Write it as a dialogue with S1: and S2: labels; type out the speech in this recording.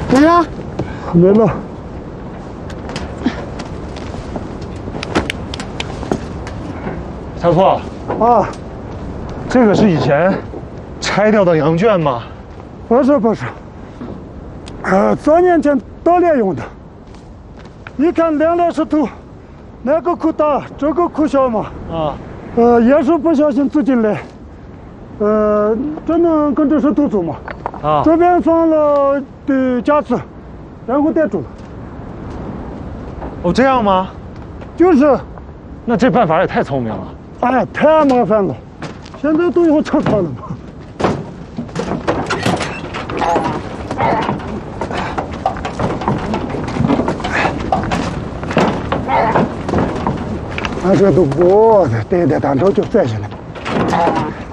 S1: 没了。
S2: 没了。
S3: 小错
S2: 啊，
S3: 这个是以前拆掉的羊圈吗？
S2: 不是不是，多年前锻炼用的。你看两块石头，那个库大，这个库小嘛。
S3: 啊。
S2: 也是不小心走进来。这能跟着石头走嘛？
S3: 啊。
S2: 这边放了的架子，然后带住了。
S3: 哦，这样吗？
S2: 就是。
S3: 那这办法也太聪明了。
S2: 哎，太麻烦了，现在都用车车了嘛。俺这都不带单车就拽下来。